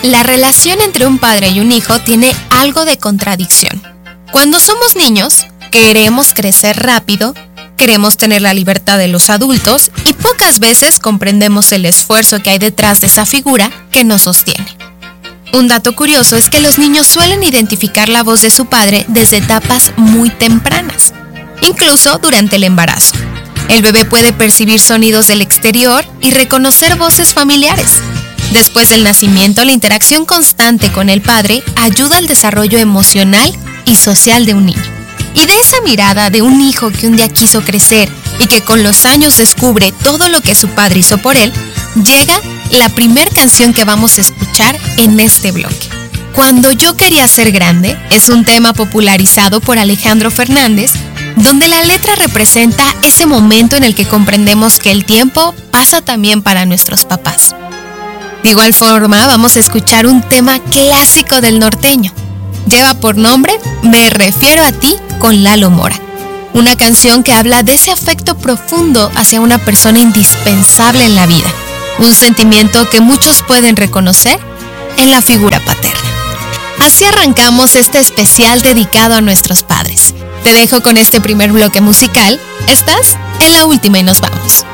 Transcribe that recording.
La relación entre un padre y un hijo tiene algo de contradicción. Cuando somos niños, queremos crecer rápido, queremos tener la libertad de los adultos y pocas veces comprendemos el esfuerzo que hay detrás de esa figura que nos sostiene. Un dato curioso es que los niños suelen identificar la voz de su padre desde etapas muy tempranas, incluso durante el embarazo. El bebé puede percibir sonidos del exterior y reconocer voces familiares. Después del nacimiento, la interacción constante con el padre ayuda al desarrollo emocional y social de un niño. Y de esa mirada de un hijo que un día quiso crecer y que con los años descubre todo lo que su padre hizo por él, llega la primer canción que vamos a escuchar en este bloque. Cuando yo quería ser grande es un tema popularizado por Alejandro Fernández, donde la letra representa ese momento en el que comprendemos que el tiempo pasa también para nuestros papás. De igual forma, vamos a escuchar un tema clásico del norteño. Lleva por nombre Me refiero a ti con Lalo Mora. Una canción que habla de ese afecto profundo hacia una persona indispensable en la vida. Un sentimiento que muchos pueden reconocer en la figura paterna. Así arrancamos este especial dedicado a nuestros padres. Te dejo con este primer bloque musical. Estás en La Última y nos vamos.